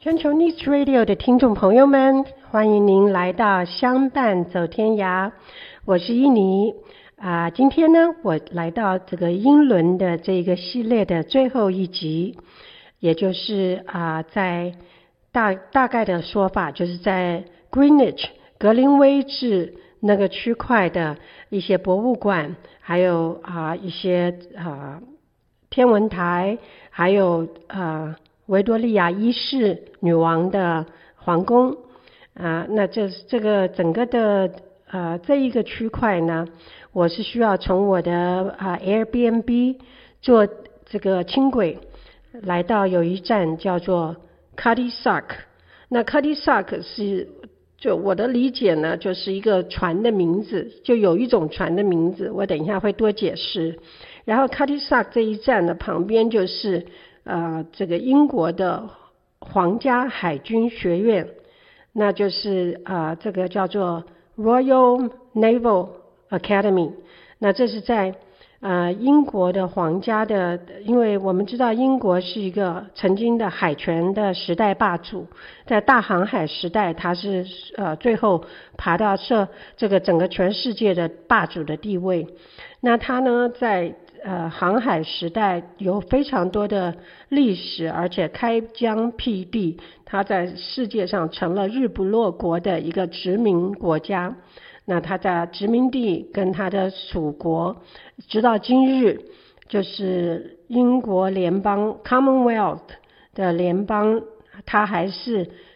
全球 News Radio 的听众朋友们，欢迎您来到相伴走天涯，我是伊妮今天呢，我来到这个英伦的这个系列的最后一集，也就是在大概的说法，就是在 Greenwich 格林威治那个区块的一些博物馆，还有一些天文台，还有维多利亚一世女王的皇宫那这个整个的这一个区块呢，我是需要从我的Airbnb 坐这个轻轨来到有一站叫做 Cady Sark。 那 Cady Sark 是就我的理解呢，就是一个船的名字，就有一种船的名字，我等一下会多解释。然后 Cady Sark 这一站的旁边就是这个英国的皇家海军学院，那就是这个叫做 Royal Naval Academy。 那这是在英国的皇家的，因为我们知道英国是一个曾经的海权的时代霸主，在大航海时代它是最后爬到这个整个全世界的霸主的地位。那它呢在航海时代有非常多的历史，而且开疆辟地，它在世界上成了日不落国的一个殖民国家。那它在殖民地跟它的属国直到今日，就是英国联邦 Commonwealth 的联邦，它还是